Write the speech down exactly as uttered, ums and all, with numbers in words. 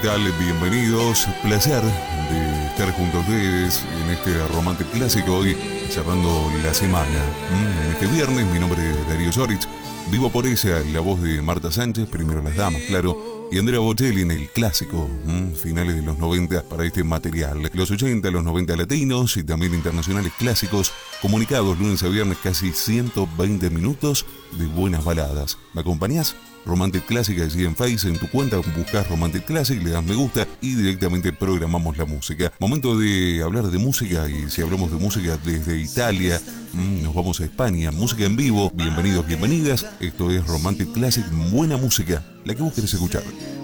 tal? Bienvenidos. Placer de estar junto a ustedes en este Romantic Clásico hoy, cerrando la semana. En este viernes, mi nombre es Darío Zorich. Vivo por ella, la voz de Marta Sánchez, primero las damas, claro, y Andrea Bocelli en el clásico, mmm, finales de los noventa para este material. Los ochenta, los noventa latinos y también internacionales clásicos, comunicados lunes a viernes, casi ciento veinte minutos de buenas baladas. ¿Me acompañás? Romantic Classic allí en Face, en tu cuenta buscas Romantic Classic, le das me gusta y directamente programamos la música. Momento de hablar de música, y si hablamos de música desde Italia, mmm, nos vamos a España, música en vivo. Bienvenidos, bienvenidas, esto es Romantic Classic, buena música, la que vos querés escuchar.